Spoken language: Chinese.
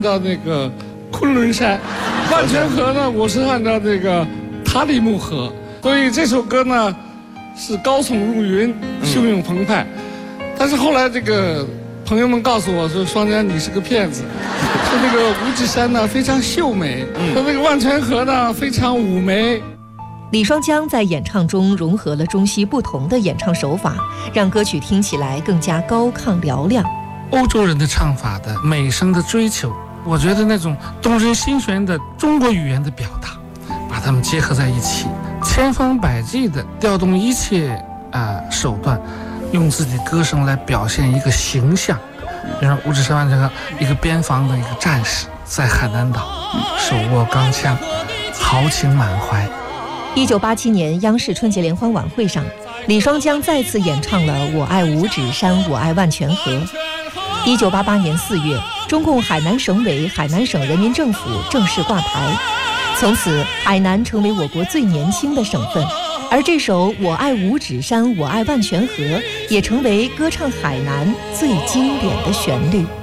到那个昆仑山，万泉河呢，我是按照这个塔里木河，所以这首歌呢是高耸入云，汹涌澎湃。但是后来这个朋友们告诉我说，双江你是个骗子，说那个五指山呢非常秀美，说那个万泉河呢非常妩媚。 李双江在演唱中融合了中西不同的演唱手法，让歌曲听起来更加高亢嘹亮。 欧洲人的唱法的美声的追求，我觉得那种动人心弦的中国语言的表达，把它们结合在一起，千方百计地调动一切手段，用自己歌声来表现一个形象。比如五指山万泉河，一个边防的一个战士在海南岛手握钢枪，豪情满怀。 1987年央视春节联欢晚会上，李双江再次演唱了《我爱五指山，我爱万泉河》。1988年4月，中共海南省委、海南省人民政府正式挂牌，从此海南成为我国最年轻的省份。而这首《我爱五指山，我爱万泉河》也成为歌唱海南最经典的旋律。